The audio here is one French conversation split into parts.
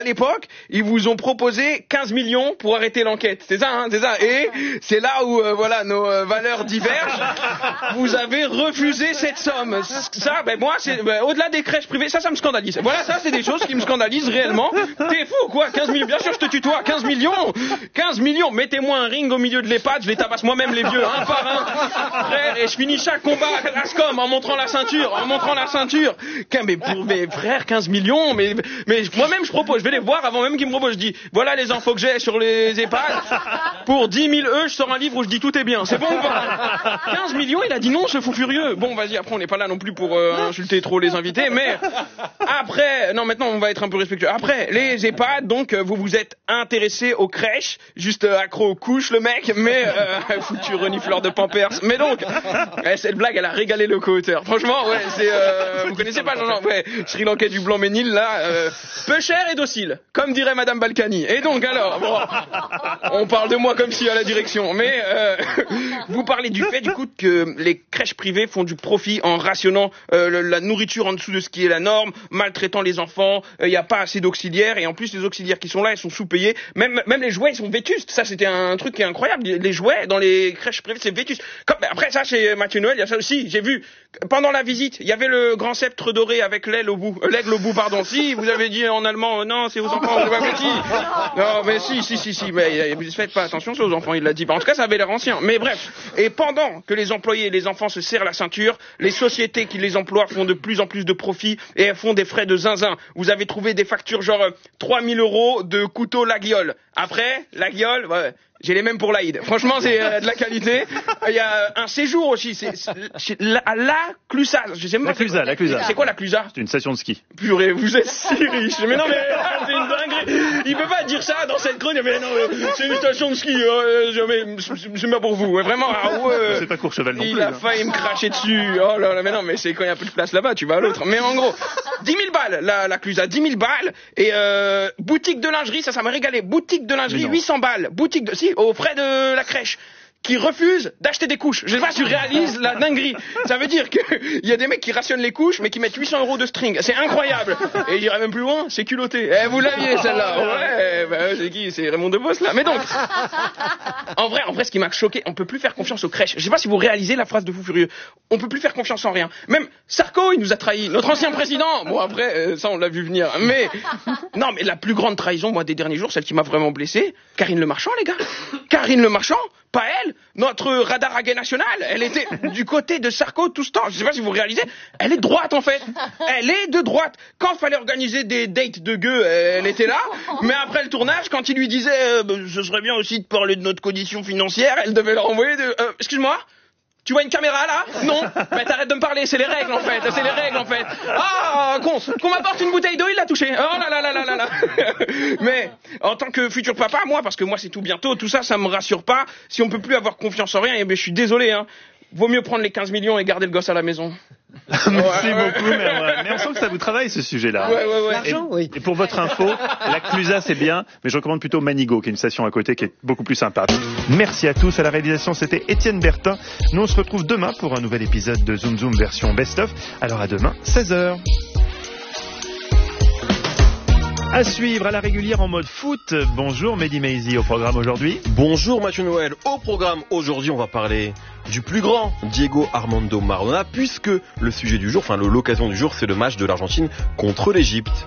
À l'époque, ils vous ont proposé 15 millions pour arrêter l'enquête. C'est ça, hein, c'est ça. Et c'est là où, voilà, nos valeurs divergent. Vous avez refusé cette somme. Ça, ben moi, c'est au-delà des crèches privées, ça me scandalise. Voilà, ça, c'est des choses qui me scandalisent réellement. T'es fou, quoi? 15 millions, bien sûr, je te tutoie. 15 millions. 15 millions. Mettez-moi un ring au milieu de l'EHPAD, je les tabasse moi-même les vieux, un par un. Frère, et je finis chaque combat à l'ASCOM en montrant la ceinture, Mais pour mes frères, 15 millions, mais moi-même, je propose, je vais les voir avant même qu'ils me proposent. Je dis, voilà les infos que j'ai sur les EHPAD. Pour 10 000 je sors un livre où je dis tout est bien. C'est bon ou pas? 15 millions, il a dit non, ce fou furieux. Bon, vas-y, après, on n'est pas là non plus pour insulter trop les invités, mais après, non, maintenant, on va être un peu respectueux. Après, les EHPAD, donc, vous vous êtes intéressé aux crèches, juste accro aux couches, le mec, mais foutu renifleur de Pampers. Mais donc, cette blague, elle a régalé le co-auteur. Franchement, ouais, c'est, vous connaissez pas, genre, ouais, Sri Lankais du Blanc-Ménil, là, peu cher et docile, comme dirait Madame Balkany. Et donc, alors, bon, on parle de moi comme si à la direction, mais vous parlez du fait, du coup, que les crèches privées font du profit en rationnant la nourriture en dessous de ce qui est la norme, maltraitant les enfants, il n'y a pas assez d'auxiliaires, et en plus, les auxiliaires qui sont là, ils sont sous-payés. Même les jouets, ils sont vétustes. Ça, c'était un truc qui est incroyable. Les jouets dans les crèches privées, c'est vétuste. Après, ça, chez Mathieu Noël, il y a ça aussi. J'ai vu, pendant la visite, il y avait le grand sceptre doré avec l'aigle au bout, pardon. Si, vous avez dit en allemand, non, c'est aux enfants, c'est pas petit. Non, mais si, mais faites pas attention, c'est aux enfants, il l'a dit. En tout cas, ça avait l'air ancien. Mais bref. Et pendant que les employés et les enfants se serrent la ceinture, les sociétés qui les emploient font de plus en plus de profits et elles font des frais de zinzin. Vous avez trouvé des factures genre 3 000 € de couteau Laguiole. Après, Laguiole, ouais. J'ai les mêmes pour l'Aïd. Franchement, c'est de la qualité. Il y a un séjour aussi. C'est la Clusaz. Je sais même pas. La Clusaz. C'est quoi la Clusaz? C'est une station de ski. Purée, vous êtes si riche. Mais non, mais c'est une dinguerie. Il peut pas dire ça dans cette chronique. Mais non, c'est une station de ski. C'est pas pour vous. Vraiment. C'est pas Courchevel non plus. Il a failli me cracher dessus. Oh là là, mais non, mais c'est quand il y a plus de place là-bas, tu vas à l'autre. Mais en gros, 10 000 balles, la Clusaz, 10 000 balles. Et boutique de lingerie, ça m'a régalé. Boutique de lingerie, 800 balles. Boutique de, si, aux frais de la crèche, qui refusent d'acheter des couches. Je sais pas si tu réalises la dinguerie. Ça veut dire qu'il y a des mecs qui rationnent les couches, mais qui mettent 800 € de string. C'est incroyable. Et j'irai même plus loin, c'est culotté. Eh, vous l'aviez, celle-là. Ouais, bah, c'est qui? C'est Raymond Devos, là. Mais donc, en vrai, ce qui m'a choqué, on peut plus faire confiance aux crèches. Je sais pas si vous réalisez la phrase de Fou Furieux. On peut plus faire confiance en rien. Même Sarko, il nous a trahis. Notre ancien président. Bon, après, ça, on l'a vu venir. Mais, non, mais la plus grande trahison, moi, des derniers jours, celle qui m'a vraiment blessé, Karine Le Marchand, les gars. Karine Le Marchand, pas elle, notre radar à gay national, elle était du côté de Sarko tout ce temps. Je sais pas si vous réalisez, elle est de droite en fait. Elle est de droite. Quand il fallait organiser des dates de gueux, elle était là. Mais après le tournage, quand il lui disait ce serait bien aussi de parler de notre condition financière, elle devait leur envoyer excuse-moi, tu vois une caméra là? Non. Mais t'arrêtes de me parler, c'est les règles en fait. C'est les règles en fait. Ah, qu'on m'apporte une bouteille d'eau, il l'a touché. Oh là là là là là là. Mais en tant que futur papa, moi, parce que moi c'est tout bientôt, tout ça, ça me rassure pas. Si on peut plus avoir confiance en rien, eh bien je suis désolé, hein. Vaut mieux prendre les 15 millions et garder le gosse à la maison. Merci beaucoup, mais on sent que ça vous travaille ce sujet-là. Ouais. Et pour votre info, la Clusaz c'est bien, mais je recommande plutôt Manigo, qui est une station à côté qui est beaucoup plus sympa. Merci à tous. À la réalisation, c'était Étienne Bertin. Nous on se retrouve demain pour un nouvel épisode de Zoom Zoom version best-of. Alors à demain, 16h. À suivre à la régulière en mode foot. Bonjour Mehdi Maizi au programme aujourd'hui. Bonjour Mathieu Noël. Au programme aujourd'hui, on va parler du plus grand, Diego Armando Maradona, puisque le sujet du jour, l'occasion du jour, c'est le match de l'Argentine contre l'Égypte.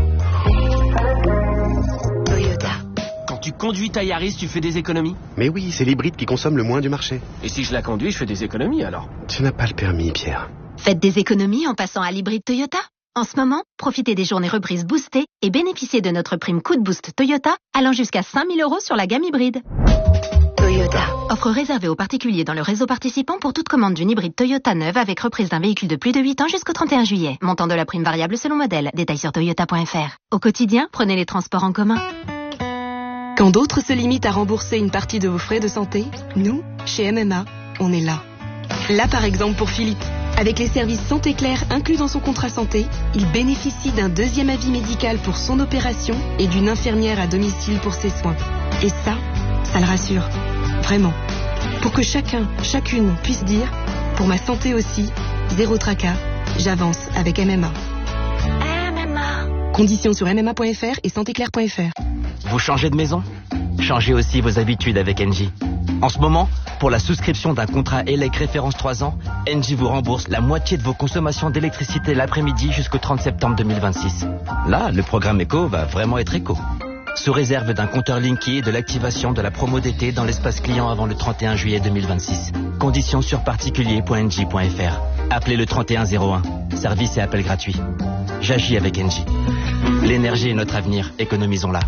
Toyota. Quand tu conduis ta Yaris, tu fais des économies? Mais oui, c'est l'hybride qui consomme le moins du marché. Et si je la conduis, je fais des économies alors? Tu n'as pas le permis, Pierre. Faites des économies en passant à l'hybride Toyota. En ce moment, profitez des journées reprises boostées et bénéficiez de notre prime Coup de Boost Toyota allant jusqu'à 5 000 € sur la gamme hybride. Toyota. Offre réservée aux particuliers dans le réseau participant pour toute commande d'une hybride Toyota neuve avec reprise d'un véhicule de plus de 8 ans jusqu'au 31 juillet. Montant de la prime variable selon modèle. Détails sur toyota.fr. Au quotidien, prenez les transports en commun. Quand d'autres se limitent à rembourser une partie de vos frais de santé, nous, chez MMA, on est là. Là par exemple pour Philippe. Avec les services Santé Claire inclus dans son contrat santé, il bénéficie d'un deuxième avis médical pour son opération et d'une infirmière à domicile pour ses soins. Et ça le rassure. Vraiment. Pour que chacune puisse dire, pour ma santé aussi, zéro tracas, j'avance avec MMA. MMA. Conditions sur mma.fr et santéclair.fr. Vous changez de maison? Changez aussi vos habitudes avec Engie. En ce moment, pour la souscription d'un contrat ELEC référence 3 ans, Engie vous rembourse la moitié de vos consommations d'électricité l'après-midi jusqu'au 30 septembre 2026. Là, le programme éco va vraiment être éco. Sous réserve d'un compteur Linky et de l'activation de la promo d'été dans l'espace client avant le 31 juillet 2026. Conditions sur particulier.engie.fr. Appelez le 3101. Service et appel gratuit. J'agis avec Engie. L'énergie est notre avenir. Économisons-la.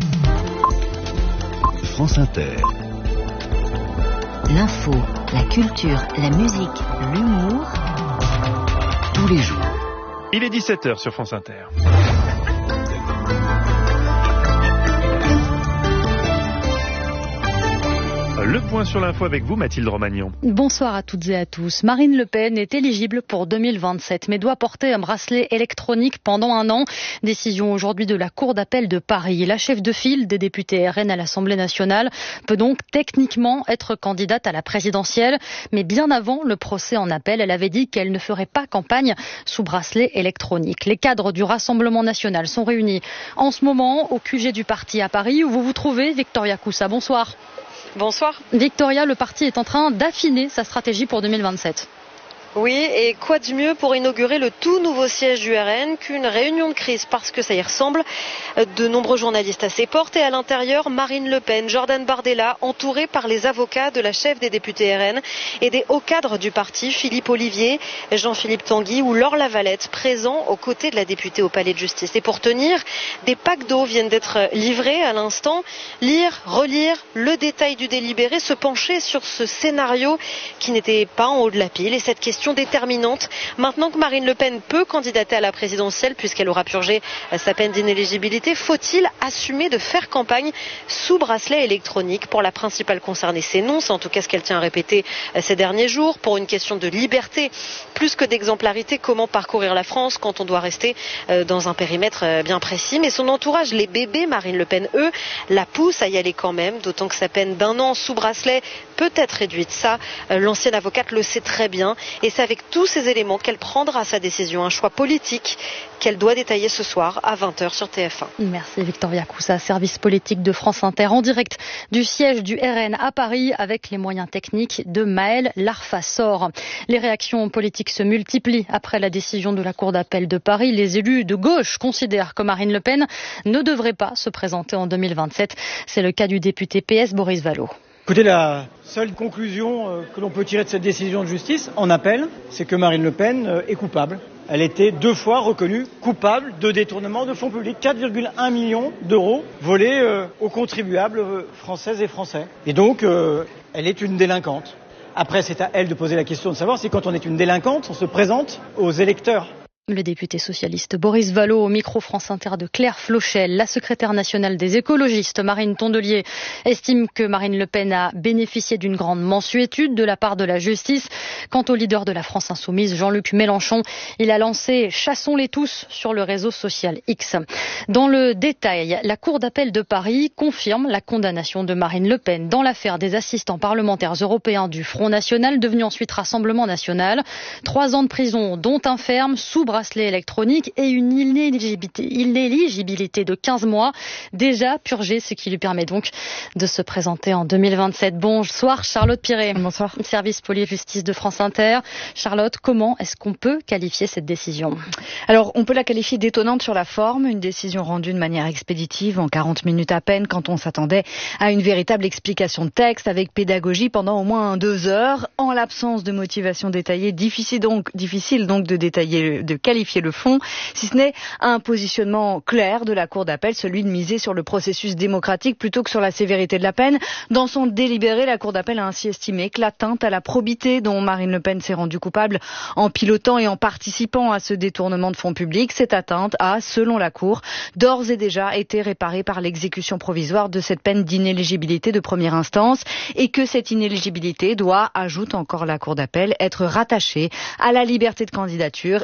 France Inter. L'info, la culture, la musique, l'humour. Tous les jours. Il est 17h sur France Inter. Le point sur l'info avec vous, Mathilde Romagnon. Bonsoir à toutes et à tous. Marine Le Pen est éligible pour 2027, mais doit porter un bracelet électronique pendant un an. Décision aujourd'hui de la Cour d'appel de Paris. La chef de file des députés RN à l'Assemblée nationale peut donc techniquement être candidate à la présidentielle. Mais bien avant le procès en appel, elle avait dit qu'elle ne ferait pas campagne sous bracelet électronique. Les cadres du Rassemblement national sont réunis en ce moment au QG du parti à Paris, où vous vous trouvez, Victoria Coussa. Bonsoir. Bonsoir. Victoria, le parti est en train d'affiner sa stratégie pour 2027. Oui, et quoi de mieux pour inaugurer le tout nouveau siège du RN qu'une réunion de crise, parce que ça y ressemble. De nombreux journalistes à ses portes et à l'intérieur, Marine Le Pen, Jordan Bardella, entourés par les avocats de la chef des députés RN et des hauts cadres du parti, Philippe Ollivier, Jean-Philippe Tanguy ou Laure Lavalette, présents aux côtés de la députée au palais de justice. Et pour tenir, des packs d'eau viennent d'être livrés à l'instant. Lire, relire le détail du délibéré, se pencher sur ce scénario qui n'était pas en haut de la pile. Et cette question déterminante, maintenant que Marine Le Pen peut candidater à la présidentielle puisqu'elle aura purgé sa peine d'inéligibilité, faut-il assumer de faire campagne sous bracelet électronique? Pour la principale concernée, c'est non, c'est en tout cas ce qu'elle tient à répéter ces derniers jours. Pour une question de liberté plus que d'exemplarité, comment parcourir la France quand on doit rester dans un périmètre bien précis? Mais son entourage, les bébés Marine Le Pen, eux, la poussent à y aller quand même, d'autant que sa peine d'un an sous bracelet peut être réduite. Ça, l'ancienne avocate le sait très bien. Et c'est avec tous ces éléments qu'elle prendra sa décision, un choix politique qu'elle doit détailler ce soir à 20h sur TF1. Merci Victoria Coussa, service politique de France Inter, en direct du siège du RN à Paris avec les moyens techniques de Maël Larfassor. Les réactions politiques se multiplient après la décision de la Cour d'appel de Paris. Les élus de gauche considèrent que Marine Le Pen ne devrait pas se présenter en 2027. C'est le cas du député PS Boris Vallaud. Écoutez, la seule conclusion que l'on peut tirer de cette décision de justice en appel, c'est que Marine Le Pen est coupable. Elle a été 2 fois reconnue coupable de détournement de fonds publics. 4,1 millions d'euros volés aux contribuables françaises et français. Et donc, elle est une délinquante. Après, c'est à elle de poser la question de savoir si quand on est une délinquante, on se présente aux électeurs. Le député socialiste Boris Vallaud au micro France Inter de Claire Flochel. La secrétaire nationale des écologistes, Marine Tondelier, estime que Marine Le Pen a bénéficié d'une grande mansuétude de la part de la justice. Quant au leader de la France Insoumise, Jean-Luc Mélenchon, il a lancé « Chassons-les tous » sur le réseau social X. Dans le détail, la Cour d'appel de Paris confirme la condamnation de Marine Le Pen dans l'affaire des assistants parlementaires européens du Front National, devenu ensuite Rassemblement National. 3 ans de prison, dont un ferme, sous bracelet électronique et une inéligibilité de 15 mois déjà purgée, ce qui lui permet donc de se présenter en 2027. Bonsoir Charlotte Piré. Bonsoir. Service police-justice de France Inter. Charlotte, comment est-ce qu'on peut qualifier cette décision? Alors, on peut la qualifier d'étonnante sur la forme, une décision rendue de manière expéditive en 40 minutes à peine quand on s'attendait à une véritable explication de texte avec pédagogie pendant au moins 2 heures. En l'absence de motivation détaillée, difficile donc de détailler, de qualifier le fond, si ce n'est un positionnement clair de la Cour d'appel, celui de miser sur le processus démocratique plutôt que sur la sévérité de la peine. Dans son délibéré, la Cour d'appel a ainsi estimé que l'atteinte à la probité dont Marine Le Pen s'est rendue coupable en pilotant et en participant à ce détournement de fonds publics, cette atteinte a, selon la Cour, d'ores et déjà été réparée par l'exécution provisoire de cette peine d'inéligibilité de première instance et que cette inéligibilité doit, ajoute encore la Cour d'appel, être rattachée à la liberté de candidature et la liberté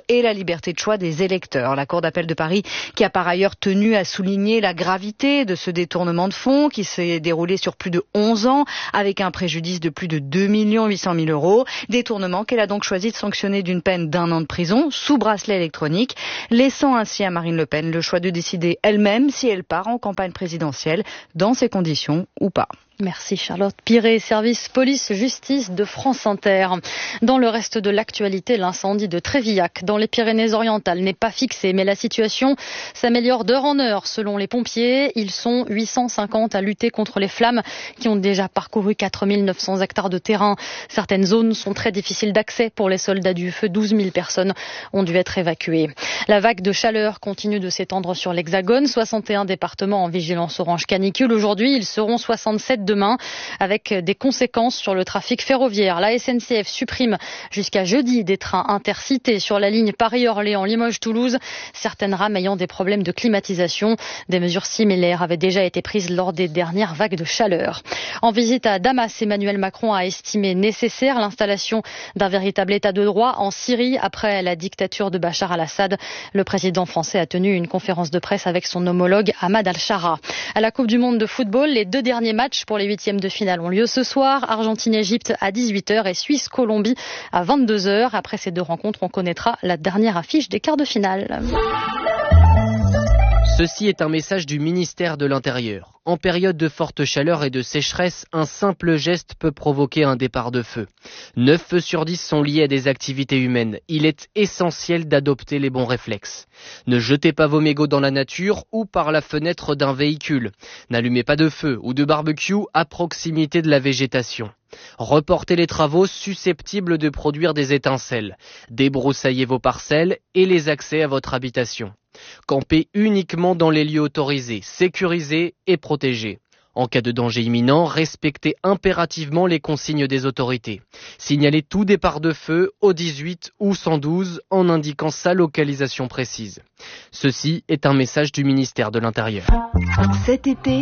liberté de choix des électeurs. La Cour d'appel de Paris qui a par ailleurs tenu à souligner la gravité de ce détournement de fonds qui s'est déroulé sur plus de 11 ans avec un préjudice de plus de 2 800 000 €. Détournement qu'elle a donc choisi de sanctionner d'une peine d'1 an de prison sous bracelet électronique, laissant ainsi à Marine Le Pen le choix de décider elle-même si elle part en campagne présidentielle dans ces conditions ou pas. Merci Charlotte Piré, service police-justice de France Inter. Dans le reste de l'actualité, l'incendie de Trévillac dans les Pyrénées-Orientales n'est pas fixé, mais la situation s'améliore d'heure en heure. Selon les pompiers, ils sont 850 à lutter contre les flammes qui ont déjà parcouru 4 900 hectares de terrain. Certaines zones sont très difficiles d'accès pour les soldats du feu. 12 000 personnes ont dû être évacuées. La vague de chaleur continue de s'étendre sur l'Hexagone. 61 départements en vigilance orange canicule. Aujourd'hui, ils seront 67 demain, avec des conséquences sur le trafic ferroviaire. La SNCF supprime jusqu'à jeudi des trains intercités sur la ligne Paris-Orléans, Limoges-Toulouse, certaines rames ayant des problèmes de climatisation. Des mesures similaires avaient déjà été prises lors des dernières vagues de chaleur. En visite à Damas, Emmanuel Macron a estimé nécessaire l'installation d'un véritable état de droit en Syrie après la dictature de Bachar al-Assad. Le président français a tenu une conférence de presse avec son homologue Ahmad al-Shara. À la Coupe du Monde de football, les 2 derniers matchs pour les 8e de finale ont lieu ce soir. Argentine-Égypte à 18h et Suisse-Colombie à 22h. Après ces 2 rencontres, on connaîtra la dernière affiche des quarts de finale. Ceci est un message du ministère de l'Intérieur. En période de forte chaleur et de sécheresse, un simple geste peut provoquer un départ de feu. 9 feux sur 10 sont liés à des activités humaines. Il est essentiel d'adopter les bons réflexes. Ne jetez pas vos mégots dans la nature ou par la fenêtre d'un véhicule. N'allumez pas de feu ou de barbecue à proximité de la végétation. Reportez les travaux susceptibles de produire des étincelles. Débroussaillez vos parcelles et les accès à votre habitation. Campez uniquement dans les lieux autorisés, sécurisés et protégés. En cas de danger imminent, respectez impérativement les consignes des autorités. Signalez tout départ de feu au 18 ou 112 en indiquant sa localisation précise. Ceci est un message du ministère de l'Intérieur. Cet été,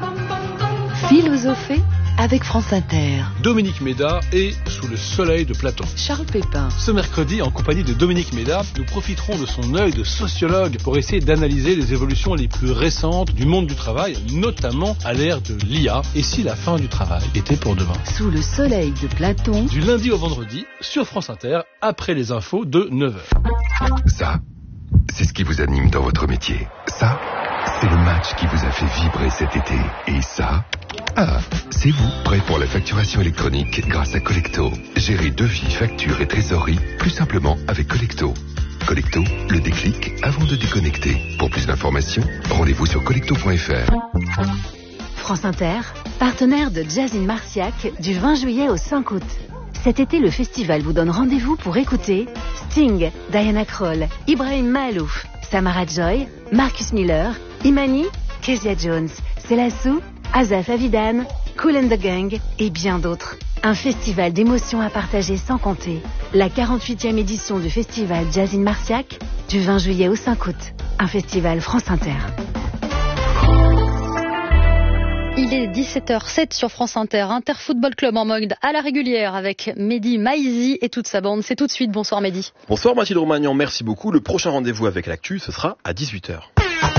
philosophée avec France Inter. Dominique Méda est sous le soleil de Platon. Charles Pépin. Ce mercredi, en compagnie de Dominique Méda, nous profiterons de son œil de sociologue pour essayer d'analyser les évolutions les plus récentes du monde du travail, notamment à l'ère de l'IA, et si la fin du travail était pour demain. Sous le soleil de Platon. Du lundi au vendredi, sur France Inter, après les infos de 9h. Ça, c'est ce qui vous anime dans votre métier. Ça, c'est le match qui vous a fait vibrer cet été. Et ça... c'est vous, prêt pour la facturation électronique grâce à Collecto. Gérez devis, factures et trésorerie plus simplement avec Collecto. Collecto, le déclic avant de déconnecter. Pour plus d'informations, rendez-vous sur collecto.fr. France Inter, partenaire de Jazz in Marciac du 20 juillet au 5 août. Cet été, le festival vous donne rendez-vous pour écouter Sting, Diana Krall, Ibrahim Mahalouf, Samara Joy, Marcus Miller, Imani, Kezia Jones, Selassou, Azaf Avidan, Kool and the Gang et bien d'autres. Un festival d'émotions à partager sans compter. La 48e édition du festival Jazz in Marciac du 20 juillet au 5 août. Un festival France Inter. Il est 17h07 sur France Inter. Inter Football Club en mode à la régulière avec Mehdi Maizi et toute sa bande. C'est tout de suite. Bonsoir Mehdi. Bonsoir Mathilde Romagnan, merci beaucoup. Le prochain rendez-vous avec l'actu, ce sera à 18h.